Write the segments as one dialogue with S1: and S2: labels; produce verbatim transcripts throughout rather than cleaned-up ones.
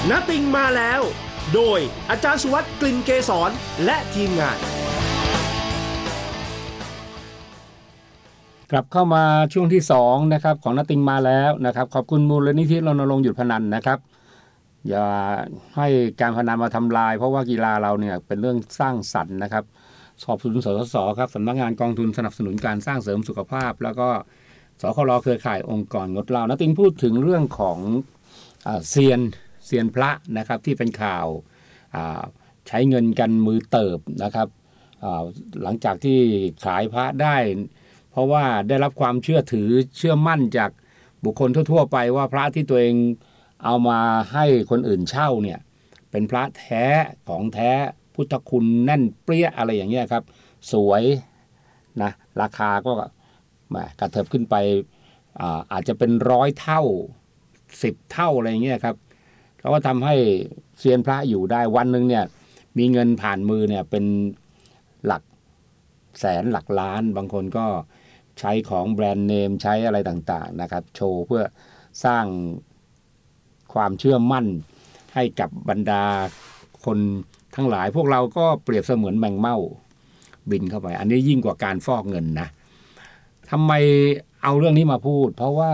S1: ณติงมาแล้วโดยอาจารย์สุวัสดิ์กลิ่นเกษรและทีมงาน
S2: กลับเข้ามาช่วงที่สองนะครับของณติงมาแล้วนะครับขอบคุณมูลนิธิรณรงค์หยุดพนันนะครับอย่าให้การพนันมาทำลายเพราะว่ากีฬาเราเนี่ยเป็นเรื่องสร้างสรรค์นะครับขอบคุณสสสครับสำนักงานกองทุนสนับสนุนการสร้างเสริมสุขภาพแล้วก็สครเครือข่ายองค์กรงดเหล้าณติงพูดถึงเรื่องของอ่าเซียนเซียนพระนะครับที่เป็นข่าวอ่าใช้เงินกันมือเติบนะครับอ่าหลังจากที่ขายพระได้เพราะว่าได้รับความเชื่อถือเชื่อมั่นจากบุคคลทั่วๆไปว่าพระที่ตัวเองเอามาให้คนอื่นเช่าเนี่ยเป็นพระแท้ของแท้พุทธคุณแน่นเปรี้ยอะไรอย่างเงี้ยครับสวยนะราคาก็มากระเถิบขึ้นไป อาอาจจะเป็นร้อยเท่าสิบเท่าอะไรเงี้ยครับแล้วก็ทำให้เซียนพระอยู่ได้วันหนึ่งเนี่ยมีเงินผ่านมือเนี่ยเป็นหลักแสนหลักล้านบางคนก็ใช้ของแบรนด์เนมใช้อะไรต่างๆนะครับโชว์เพื่อสร้างความเชื่อมั่นให้กับบรรดาคนทั้งหลายพวกเราก็เปรียบเสมือนแมงเม่าบินเข้าไปอันนี้ยิ่งกว่าการฟอกเงินนะทำไมเอาเรื่องนี้มาพูดเพราะว่า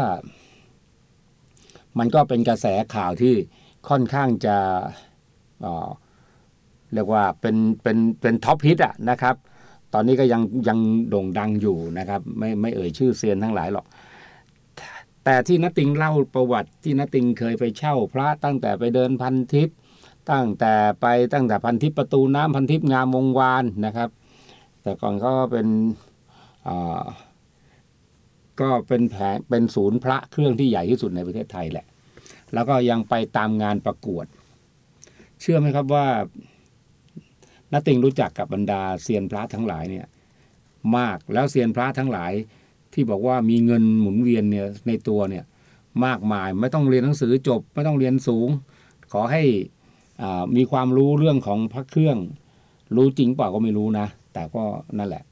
S2: มันก็เป็นกระแสข่าวที่ค่อนข้างจะเอ่อเรียกว่าเป็นเป็นเป็นท็อปฮิตอ่ะนะครับตอนนี้ก็ยังยังโด่งดังอยู่นะครับไม่ไม่เอ่ยชื่อเซียนทั้งหลายหรอกแต่ที่ณติงเล่าประวัติที่ณติงเคยไปเช่าพระตั้งแต่ไปเดินพันทิพย์ตั้งแต่ไปตั้งแต่พันทิพย์ประตูน้ำพันทิพย์งามวงวานนะครับแต่ก่อนก็เป็นอ่าก็เป็นแผงเป็นศูนย์พระเครื่องที่ใหญ่ที่สุดในประเทศไทยแหละแล้วก็ยังไปตามงานประกวดเชื่อไหมครับว่าณติงรู้จักกับบรรดาเซียนพระทั้งหลายเนี่ยมากแล้วเซียนพระทั้งหลายที่บอกว่ามีเงินหมุนเวียนเนี่ยในตัวเนี่ยมากมายไม่ต้องเรียนหนังสือจบไม่ต้องเรียนสูงขอให้อ่ามีความรู้เรื่องของพระเครื่องรู้จริงเปล่าก็ไม่รู้นะแต่ก็นั่นแหละ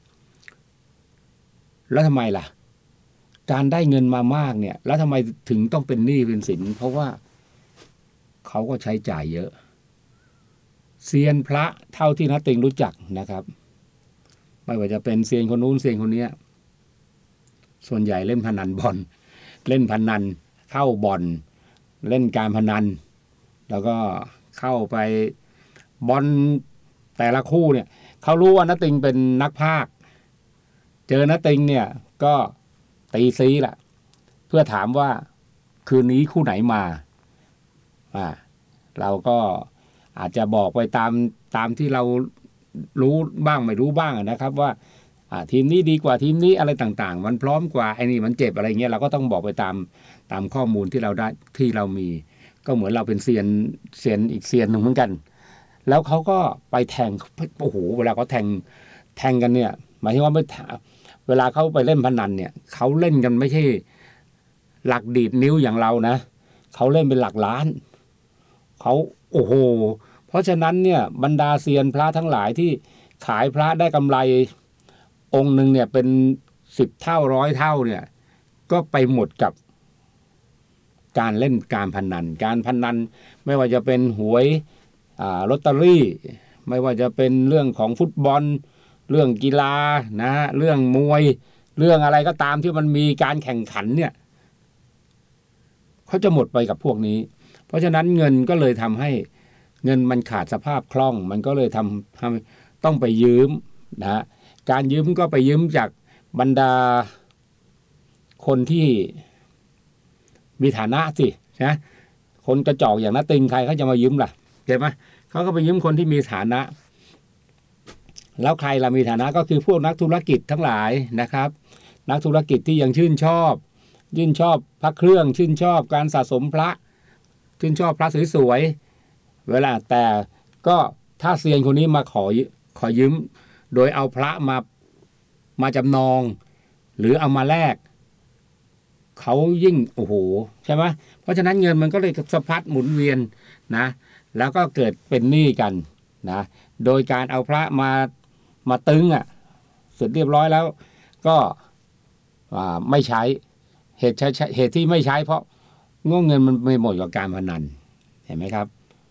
S2: แล้วทำไมล่ะการได้เงินมามากเนี่ยแล้วทำไมถึงต้องเป็นหนี้เป็นสินเพราะว่าเขาก็ใช้จ่ายเยอะเซียนพระเท่าที่ณติงรู้จักนะครับไม่ว่าจะเป็นเซียนคนนู้นเซียนคนนี้ส่วนใหญ่เล่นพนันบอลเล่นพนันเข้าบ่อนเล่นการพนันแล้วก็เข้าไปบอลแต่ละคู่เนี่ยเขารู้ว่าณติงเป็นนักพากย์เจอณติงเนี่ยก็ตีซีแหละเพื่อถามว่าคืนนี้คู่ไหนมาอ่าเราก็อาจจะบอกไปตามตามที่เรารู้บ้างไม่รู้บ้างนะครับว่าอ่าทีมนี้ดีกว่าทีมนี้อะไรต่างๆมันพร้อมกว่าไอ้นี่มันเจ็บอะไรเงี้ยเราก็ต้องบอกไปตามตามข้อมูลที่เราได้ที่เรามีก็เหมือนเราเป็นเซียนเซียนอีกเซียนหนึ่งเหมือนกันแล้วเขาก็ไปแทงโอ้โหเวลาเขาแทงแทงกันเนี่ยหมายถึงว่าไม่เวลาเขาไปเล่นพนันเนี่ยเขาเล่นกันไม่ใช่หลักดีดนิ้วอย่างเรานะเขาเล่นเป็นหลักล้านเขาโอ้โหเพราะฉะนั้นเนี่ยบรรดาเซียนพระทั้งหลายที่ขายพระได้กำไรองค์หนึ่งเนี่ยเป็นสิบเท่าร้อยเท่าเนี่ยก็ไปหมดกับการเล่นการพนันการพนันไม่ว่าจะเป็นหวยอ่าลอตเตอรี่ไม่ว่าจะเป็นเรื่องของฟุตบอลเรื่องกีฬานะเรื่องมวยเรื่องอะไรก็ตามที่มันมีการแข่งขันเนี่ยเขาจะหมดไปกับพวกนี้เพราะฉะนั้นเงินก็เลยทำให้เงินมันขาดสภาพคล่องมันก็เลยทำทำต้องไปยืมนะการยืมก็ไปยืมจากบรรดาคนที่มีฐานะสินะคนกระจอกอย่างน้าติงใครเขาจะมายืมล่ะใช่ไหมเขาก็ไปยืมคนที่มีฐานะแล้วใครล่ะมีฐานะก็คือพวกนักธุรกิจทั้งหลายนะครับนักธุรกิจที่ยังชื่นชอบชื่นชอบพระเครื่องชื่นชอบการสะสมพระชื่นชอบพระสวยๆเวลาแต่ก็ถ้าเซียนคนนี้มาขอขอยืมโดยเอาพระมามาจำนองหรือเอามาแลกเขายิ่งโอ้โหใช่ไหมเพราะฉะนั้นเงินมันก็เลยสะพัดหมุนเวียนนะแล้วก็เกิดเป็นหนี้กันนะโดยการเอาพระมามาตึงอ่ะเสร็จเรียบร้อยแล้วก็ไม่ใช้เหตุใช้เหตุที่ไม่ใช้เพราะงเงินมันไม่หมดกับการพนันเห็นไหมครับ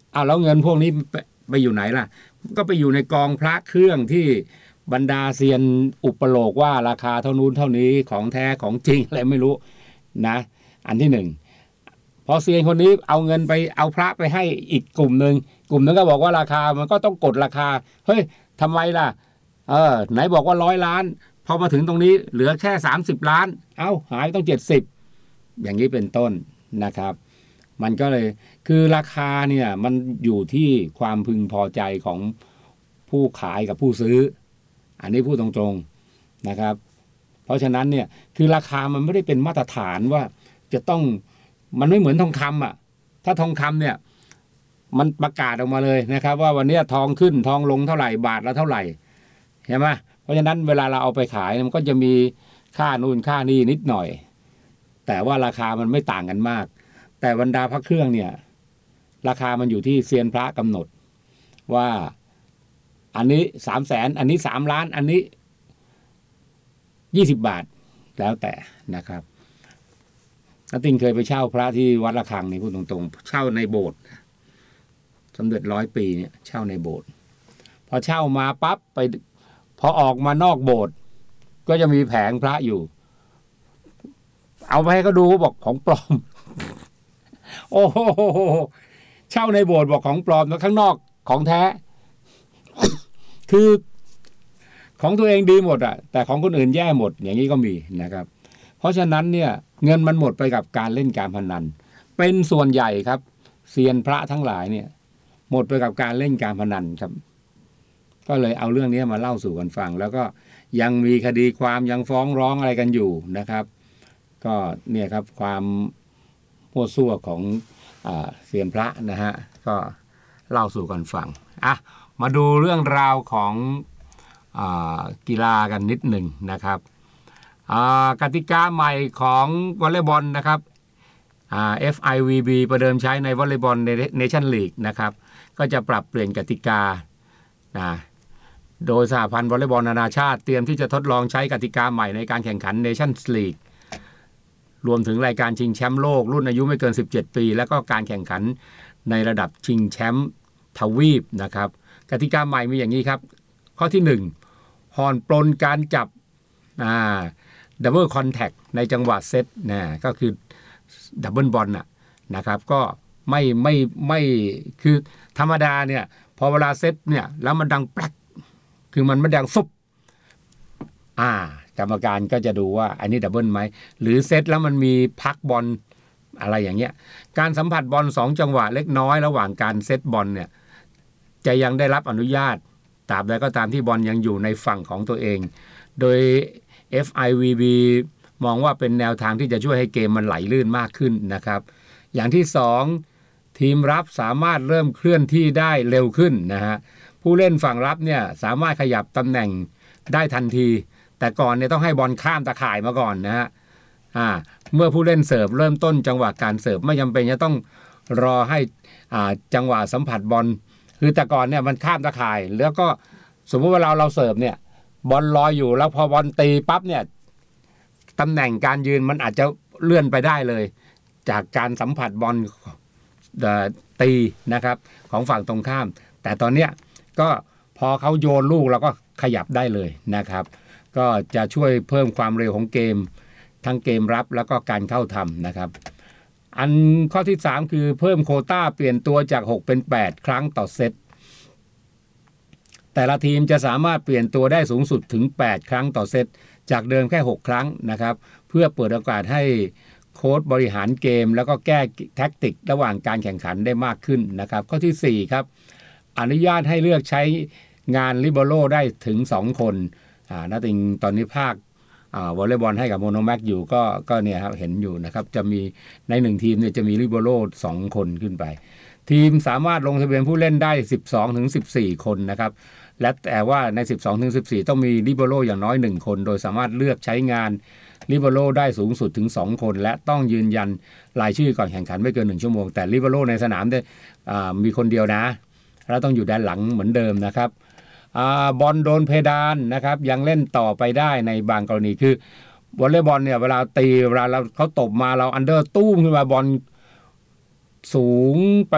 S2: อ้าวแล้วเงินพวกนี้ไปไปอยู่ไหนล่ะก็ไปอยู่ในกองพระเครื่องที่บรรดาเซียนอุปโลกว่าราคาเท่านู้นเท่านี้ของแท้ของจริงอะไรไม่รู้นะอันที่หนึ่งพอเซียนคนนี้เอาเงินไปเอาพระไปให้อีกกลุ่มหนึ่งกลุ่มนึงก็บอกว่าราคามันก็ต้องกดราคาเฮ้ยทำไมล่ะเออไหนบอกว่าร้อยล้านพอมาถึงตรงนี้เหลือแค่สามสิบล้านเอ้าหายต้องเจ็ดสิบอย่างนี้เป็นต้นนะครับมันก็เลยคือราคาเนี่ยมันอยู่ที่ความพึงพอใจของผู้ขายกับผู้ซื้ออันนี้พูดตรงๆนะครับเพราะฉะนั้นเนี่ยคือราคามันไม่ได้เป็นมาตรฐานว่าจะต้องมันไม่เหมือนทองคำอ่ะถ้าทองคำเนี่ยมันประกาศออกมาเลยนะครับว่าวันนี้ทองขึ้นทองลงเท่าไหร่บาทละเท่าไหร่ใช่ไหมเพราะฉะนั้นเวลาเราเอาไปขายมันก็จะมีค่านู่นค่านี่นิดหน่อยแต่ว่าราคามันไม่ต่างกันมากแต่บรรดาพระเครื่องเนี่ยราคามันอยู่ที่เซียนพระกำหนดว่าอันนี้สามแสนอันนี้สามล้านอันนี้ยี่สิบบาทแล้วแต่นะครับน้าติงเคยไปเช่าพระที่วัดระฆังนี่พูดตรงๆเช่าในโบสถ์สมเด็จร้อยปีเนี่ยเช่าในโบสถ์พอเช่ามาปั๊บไปพอออกมานอกโบสถ์ก็จะมีแผงพระอยู่เอาไปให้เขาดูบอกของปลอมโอ้โหเช่าในโบสถ์บอกของปลอมแล้วข้างนอกของแท้คือของตัวเองดีหมดอ่ะแต่ของคนอื่นแย่หมดอย่างนี้ก็มีนะครับเพราะฉะนั้นเนี่ยเงินมันหมดไปกับการเล่นการพนันเป็นส่วนใหญ่ครับเซียนพระทั้งหลายเนี่ยหมดไปกับการเล่นการพนันครับก็เลยเอาเรื่องนี้มาเล่าสู่กันฟังแล้วก็ยังมีคดีความยังฟ้องร้องอะไรกันอยู่นะครับก็เนี่ยครับความมั่วซั่วของอ่าเซียนพระนะฮะก็เล่าสู่กันฟังอ่ะมาดูเรื่องราวของอ่ากีฬากันนิดหนึ่งนะครับกติกาใหม่ของวอลเลย์บอลนะครับ เอฟ ไอ วี บี ประเดิมใช้ในวอลเลย์บอลในเนชั่นลีกนะครับก็จะปรับเปลี่ยนกติกานะโดยสหพันธ์วอลเลย์บอลนานาชาติเตรียมที่จะทดลองใช้กติกาใหม่ในการแข่งขันเนชั่นลีกรวมถึงรายการชิงแชมป์โลกรุ่นอายุไม่เกินสิบเจ็ดปีแล้วก็การแข่งขันในระดับชิงแชมป์ทวีปนะครับกติกาใหม่มีอย่างนี้ครับข้อที่หนึ่งผ่อนปลนการจับอ่าดับเบิลคอนแทคในจังหวะเซตนะก็คือดับเบิลบอลน่ะนะครับก็ไม่ไม่ไม่คือธรรมดาเนี่ยพอเวลาเซตเนี่ยแล้วมันดังแป๊กคือมันไม่ดังฟุบอ่ากรรมการก็จะดูว่าอันนี้ดับเบิลไหมหรือเซตแล้วมันมีพักบอลอะไรอย่างเงี้ยการสัมผัสบอลสองจังหวะเล็กน้อยระหว่างการเซตบอลเนี่ยจะยังได้รับอนุญาตตราบใดก็ตามที่บอลยังอยู่ในฝั่งของตัวเองโดยเอฟ ไอ วี บี มองว่าเป็นแนวทางที่จะช่วยให้เกมมันไหลลื่นมากขึ้นนะครับอย่างที่สองทีมรับสามารถเริ่มเคลื่อนที่ได้เร็วขึ้นนะฮะผู้เล่นฝั่งรับเนี่ยสามารถขยับตำแหน่งได้ทันทีแต่ก่อนเนี่ยต้องให้บอลข้ามตะข่ายมาก่อนนะฮะอ่าเมื่อผู้เล่นเสิร์ฟเริ่มต้นจังหวะการเสิร์ฟไม่จำเป็นจะต้องรอให้อ่าจังหวะสัมผัสบอลคือแต่ก่อนเนี่ยมันข้ามตะข่ายแล้วก็สมมติว่าเราเราเสิร์ฟเนี่ยบอลลอยอยู่แล้วพอบอลตีปั๊บเนี่ยตำแหน่งการยืนมันอาจจะเลื่อนไปได้เลยจากการสัมผัสบอลตีนะครับของฝั่งตรงข้ามแต่ตอนเนี้ยก็พอเขาโยนลูกเราก็ขยับได้เลยนะครับก็จะช่วยเพิ่มความเร็วของเกมทั้งเกมรับแล้วก็การเข้าทำนะครับอันข้อที่สามคือเพิ่มโควต้าเปลี่ยนตัวจากหกเป็นแปดครั้งต่อเซตแต่ละทีมจะสามารถเปลี่ยนตัวได้สูงสุดถึงแปดครั้งต่อเซตจากเดิมแค่หกครั้งนะครับเพื่อเปิดโอกาสให้โค้ชบริหารเกมแล้วก็แก้แท็กติกระหว่างการแข่งขันได้มากขึ้นนะครับข้อที่สี่ครับอนุญาตให้เลือกใช้งานลิเบโร่ได้ถึงสองคนอ่านาติงตอนนี้ภาคอ่าวอลเลย์บอลให้กับโมโนแม็กอยู่ก็ก็เนี่ยครับเห็นอยู่นะครับจะมีในหนึ่งทีมเนี่ยจะมีลิเบโร่สองคนขึ้นไปทีมสามารถลงทะเบียนผู้เล่นได้สิบสองถึงสิบสี่คนนะครับและแต่ว่าใน สิบสองถึงสิบสี่ ต้องมีลิเบโร่อย่างน้อยหนึ่งคนโดยสามารถเลือกใช้งานลิเบโร่ได้สูงสุดถึงสองคนและต้องยืนยันรายชื่อก่อนแข่งขันไม่เกินหนึ่งชั่วโมงแต่ลิเบโร่ในสนามได้มีคนเดียวนะแล้วต้องอยู่ด้านหลังเหมือนเดิมนะครับบอลโดนเพดานนะครับยังเล่นต่อไปได้ในบางกรณีคือวอลเลย์บอลเนี่ยเวลาตีเวลาเราเขาตบมาเราอันเดอร์ตู้มขึ้นมาบอลสูงไป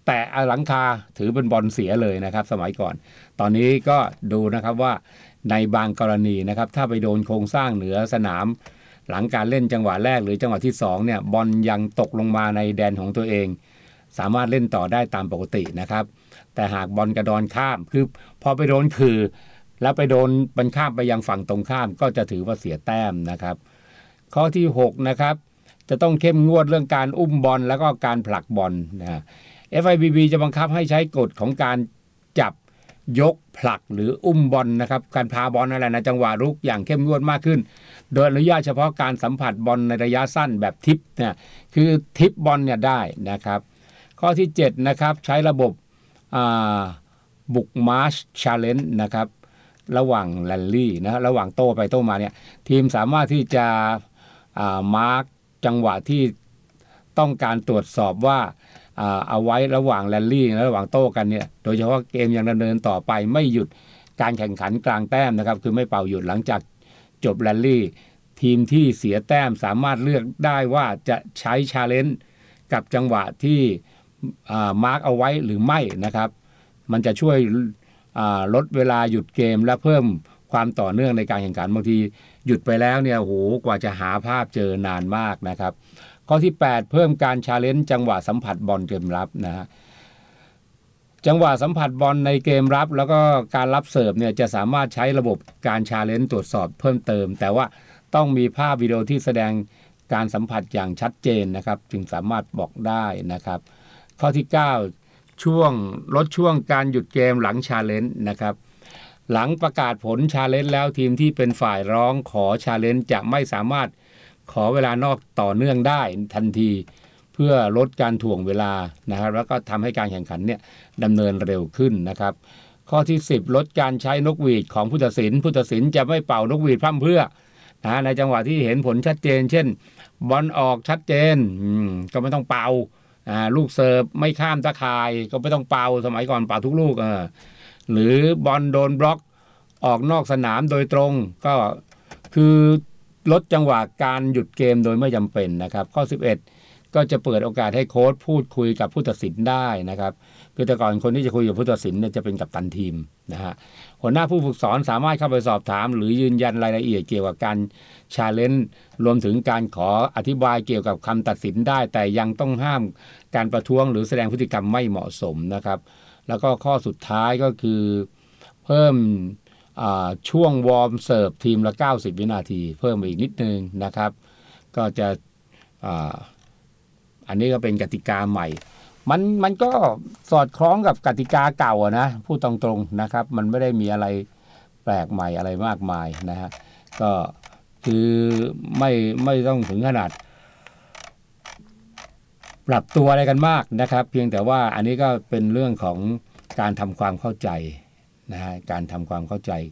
S2: แตะหลังคาถือเป็นบอลเสียเลยนะครับสมัยก่อนตอนนี้ก็ดูนะครับว่าในบางกรณีนะครับถ้าไปโดนโครงสร้างเหนือสนามหลังการเล่นจังหวะแรกหรือจังหวะที่สองเนี่ยบอลยังตกลงมาในแดนของตัวเองสามารถเล่นต่อได้ตามปกตินะครับแต่หากบอลกระดอนข้ามคือพอไปโดนคือแล้วไปโดนมันข้ามไปยังฝั่งตรงข้ามก็จะถือว่าเสียแต้มนะครับข้อที่หกนะครับจะต้องเข้มงวดเรื่องการอุ้มบอลแล้วก็การผลักบอลนะ เอฟ ไอ บี บี จะบังคับให้ใช้กฎของการจับยกผลักหรืออุ้มบอลนะครับการพาบอลอะไรนะจังหวะรุกอย่างเข้มงวดมากขึ้นโดยอนุญาตเฉพาะการสัมผัสบอลในระยะสั้นแบบทิปเนี่ยคือทิปบอลเนี่ยได้นะครับข้อที่เจ็ดนะครับใช้ระบบบุกมาร์ชชาเลนจ์นะครับระหว่างแรลลี่นะระหว่างโต้ไปโต้มาเนี่ยทีมสามารถที่จะมาร์กจังหวะที่ต้องการตรวจสอบว่าเอาไว้ระหว่างแรลลี่และระหว่างโต้กันเนี่ยโดยเฉพาะเกมยังดำเนินต่อไปไม่หยุดการแข่งขันกลางแต้มนะครับคือไม่เป่าหยุดหลังจากจบแรลลี่ทีมที่เสียแต้มสามารถเลือกได้ว่าจะใช้ชาเลนจ์กับจังหวะที่มาร์กเอาไว้หรือไม่นะครับมันจะช่วยลดเวลาหยุดเกมและเพิ่มความต่อเนื่องในการแข่งขันบางทีหยุดไปแล้วเนี่ยโหกว่าจะหาภาพเจอนานมากนะครับข้อที่แปดเพิ่มการชาเลนจ์จังหวะสัมผัสบอลเกมรับนะฮะจังหวะสัมผัสบอลในเกมรับแล้วก็การรับเสิร์ฟเนี่ยจะสามารถใช้ระบบการชาเลนจ์ตรวจสอบเพิ่มเติมแต่ว่าต้องมีภาพวิดีโอที่แสดงการสัมผัสอย่างชัดเจนนะครับจึงสามารถบอกได้นะครับข้อที่เก้าช่วงลดช่วงการหยุดเกมหลังชาเลนจ์นะครับหลังประกาศผลชาเลนจ์แล้วทีมที่เป็นฝ่ายร้องขอชาเลนจ์จะไม่สามารถขอเวลานอกต่อเนื่องได้ทันทีเพื่อลดการถ่วงเวลานะครับแล้วก็ทำให้การแข่งขันเนี่ยดำเนินเร็วขึ้นนะครับข้อที่สิบลดการใช้นกหวีดของผู้ตัดสินผู้ตัดสินจะไม่เป่านกหวีดพร่ำเพรื่อนะในจังหวะที่เห็นผลชัดเจนเช่นบอลออกชัดเจนก็ไม่ต้องเป่าลูกเสิร์ฟไม่ข้ามตะข่ายก็ไม่ต้องเป่าสมัยก่อนเป่าทุกลูกหรือบอลโดนบล็อกออกนอกสนามโดยตรงก็คือลดจังหวะการหยุดเกมโดยไม่จำเป็นนะครับข้อสิบเอ็ดก็จะเปิดโอกาสให้โค้ชพูดคุยกับผู้ตัดสินได้นะครับคือแต่ก่อนคนที่จะคุยกับผู้ตัดสินเนี่ยจะเป็นกัปตันทีมนะฮะหัวหน้าผู้ฝึกสอนสามารถเข้าไปสอบถามหรือยืนยันรายละเอียดเกี่ยวกับการชาเลนจ์รวมถึงการขออธิบายเกี่ยวกับคำตัดสินได้แต่ยังต้องห้ามการประท้วงหรือแสดงพฤติกรรมไม่เหมาะสมนะครับแล้วก็ข้อสุดท้ายก็คือเพิ่มช่วงวอร์มเสิร์ฟทีมละเก้าสิบวินาทีเพิ่มอีกนิดนึงนะครับก็จะ อ, อันนี้ก็เป็นกติกาใหม่มันมันก็สอดคล้องกับกติกาเก่านะพูดตรงๆนะครับมันไม่ได้มีอะไรแปลกใหม่อะไรมากมายนะฮะก็คือไม่ไม่ต้องถึงขนาดปรับตัวอะไรกันมากนะครับเพียงแต่ว่าอันนี้ก็เป็นเรื่องของการทำความเข้าใจนะฮะการทำความเข้าใจ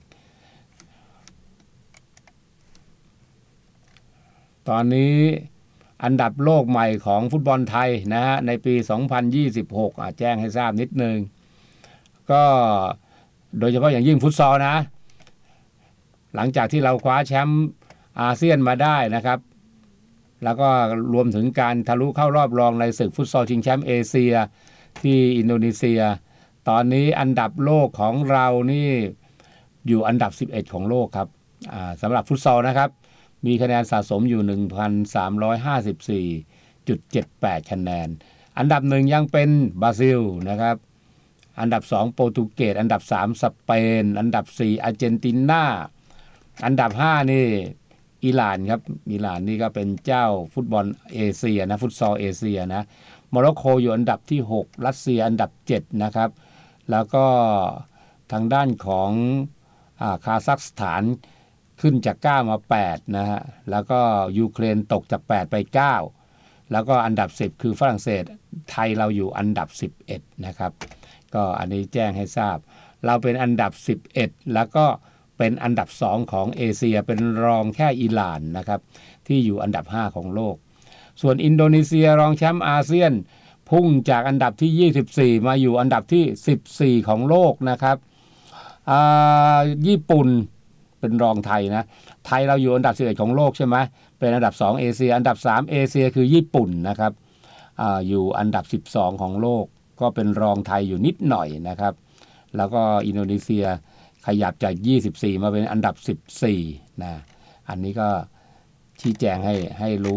S2: ตอนนี้อันดับโลกใหม่ของฟุตบอลไทยนะฮะในปีสองพันยี่สิบหกอ่ะแจ้งให้ทราบนิดนึงก็โดยเฉพาะอย่างยิ่งฟุตซอลนะหลังจากที่เราคว้าแชมป์อาเซียนมาได้นะครับแล้วก็รวมถึงการทะลุเข้ารอบรองในศึกฟุตซอลชิงแชมป์เอเชียที่อินโดนีเซียตอนนี้อันดับโลกของเรานี่อยู่อันดับสิบเอ็ดของโลกครับอ่าสำหรับฟุตซอลนะครับมีคะแนนสะสมอยู่ หนึ่งพันสามร้อยห้าสิบสี่จุดเจ็ดแปด คะแนนอันดับหนึ่งยังเป็นบราซิลนะครับอันดับสองโปรตุเกสอันดับสามสเปนอันดับสี่อาร์เจนตินาอันดับห้านี่อิหร่านครับอิหร่านนี่ก็เป็นเจ้าฟุตบอลเอเชียนะฟุตซอลเอเชียนะโมร็อกโกอยู่อันดับที่หกรัสเซียอันดับเจ็ดนะครับแล้วก็ทางด้านของอ่าคาซัคสถานขึ้นจากเก้ามาแปดนะฮะแล้วก็ยูเครนตกจากแปดไปเก้าแล้วก็อันดับสิบคือฝรั่งเศสไทยเราอยู่อันดับสิบเอ็ดนะครับก็อันนี้แจ้งให้ทราบเราเป็นอันดับสิบเอ็ดแล้วก็เป็นอันดับสองของเอเชียเป็นรองแค่อิหร่านนะครับที่อยู่อันดับห้าของโลกส่วนอินโดนีเซียรองแชมป์อาเซียนพุ่งจากอันดับที่ยี่สิบสี่มาอยู่อันดับที่สิบสี่ของโลกนะครับอ่าญี่ปุ่นเป็นรองไทยนะไทยเราอยู่อันดับสิบเอ็ดของโลกใช่ไหมเป็นอันดับสองเอเชียอันดับสามเอเชียคือญี่ปุ่นนะครับ อ่าอยู่อันดับสิบสองของโลกก็เป็นรองไทยอยู่นิดหน่อยนะครับแล้วก็อินโดนีเซียขยับจากยี่สิบสี่มาเป็นอันดับสิบสี่นะอันนี้ก็ชี้แจงให้ให้รู้